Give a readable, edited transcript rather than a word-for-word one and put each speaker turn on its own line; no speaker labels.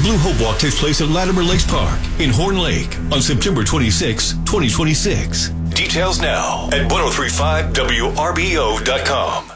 Blue Hope Walk takes place at Latimer Lakes Park in Horn Lake on September 26, 2026. Details now at 1035WRBO.com.